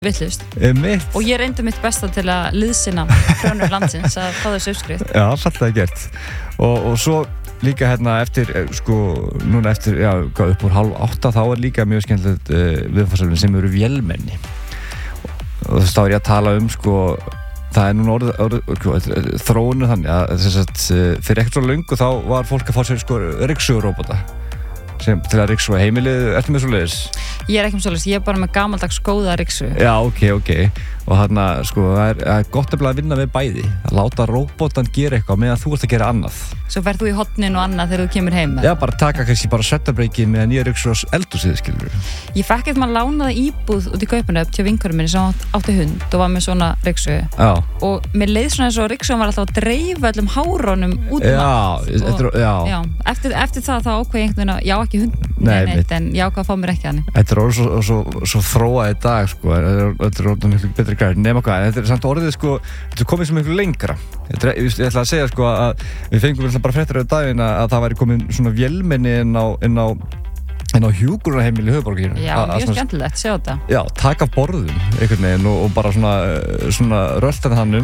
vitlaust. Og ég reyndi mitt besta til að liðsinna prjónur landsins að fá þessu uppskrift. Já, fallega gert. Og svo líka hérna eftir, núna eftir, upp úr 7:30 þá líka mjög skemmtilegt viðfangsefni sem eru vélmenni. Og þá ég að tala það núna orðið þróunu þannig að fyrir ekkert svo löngu þá var fólk að fá sér ryksuguróbota til að ryksuga heimilið. Ertu með svoleiðis? Ég er ekki með svoleiðis, ég er bara með gamaldags góða ryksugu. Já, ok. Og þarna, það er gott að vinna við bæði. Að láta róbotan gera eitthvað meðan þú ert að gera annað. Svo ferð þú í hornin og annað þegar þú kemur heim? Já, bara taka kannski svettabreyki meðan ég ryksuga eldhúsið, skilur. Ég fekk eitthvað lánaða íbúð út í Kaupmannahöfn hjá vinkonum minni sem átti hund og var með svona ryksugu. Já. Og mér leið svona eins og ryksugan var alltaf að dreifa öllum hárunum út Já. Eftir það þá ákveði einhvern veginn, já ekki hund neitt, en ég ákvað að fá mér ekki hann. Þetta er orðið svo þróað í dag, þetta er orðið miklu betri græður, nema hvað, þetta er samt orðið, þetta er komið svo miklu lengra. Ég ætla að segja, að við fengum bara fréttir á daginn að það væri komin svona vélmenni inn á hjúkrunarheimili í höfuðborginni. Já, mjög skemmtilegt, sjá þetta. Já, taka af borðum einhvern veginn og bara svona röltan hann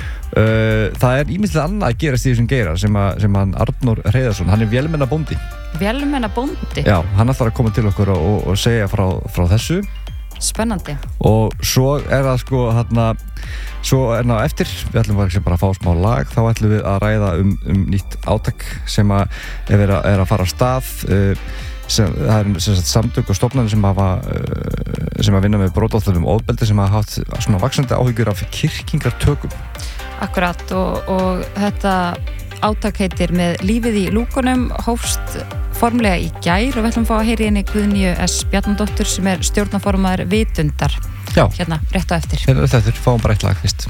það er ýmislegt annað að gerast í þessum geira sem hann Arnór Hreiðarsson, hann er vélmennabóndi. Vélmennabóndi? Já, hann ætlar að koma til okkur og segja frá þessu. Spennandi. Og svo er það eftir, við ætlum bara að fá smá lag, þá ætlum við að ræða um nýtt átak sem er að fara af stað. Það er samtök og stofnanir sem að vinna með brotaþolum ofbeldi sem hafa haft svona vaxandi áhyggjur af kyrkingartökum. Akkurat, og þetta átak heitir Með lífið í lúkunum, hófst formlega í gær og við ætlum að fá að heyra henni Guðnýju S. Bjarnadóttur sem er stjórnarformaður Vitundar. Já. Hérna, rétt á eftir. Fáum bara eitt lag fyrst.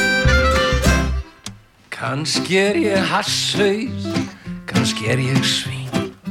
Kannski er ég hasshaus, kannski er ég svín.